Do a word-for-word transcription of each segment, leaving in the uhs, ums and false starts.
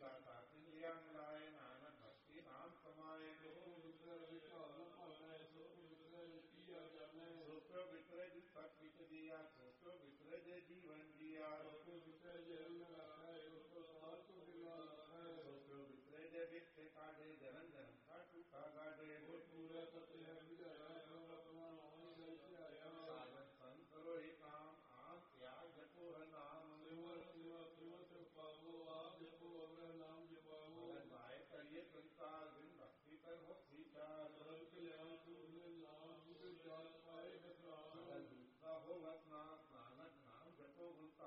दाता इंद्रियांग लाए नानक भक्ति नाम कमाए सूत्र वितरज सत विच दिया सूत्र वितरज जीवन जिया सूत्र वितरज वित्त काढ़े जन्म जन्म का टूटा गाढ़े साधन संत करो ही काम आम त्याग जपो है नाम नाम जपाओ भाई करिए संसार दिन भक्ति कर हो विचार दूसरा हो वतना नानक नाम जपो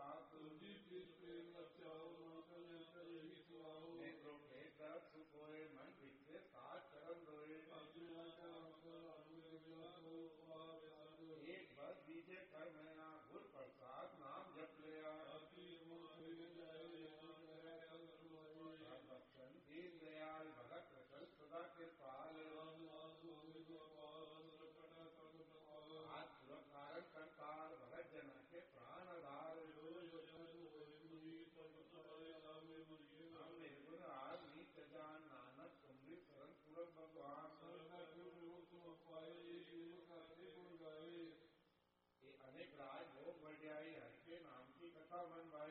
नेत्रों के दर्द सुखोए मन विचे सात चरण रोए एक बस दीजे कर मैना गुर प्रसाद नाम जप लिया भक्षण दीन दयाल भगत रचल सदा के पाल हाथ कारण करतार भगत जन के प्राण आधार निर्गुण आज नीच जान नानक सुमृत शरण पूरक भगवान ये अनेक राज भोग बढ़ियाई हर के नाम की कथा मन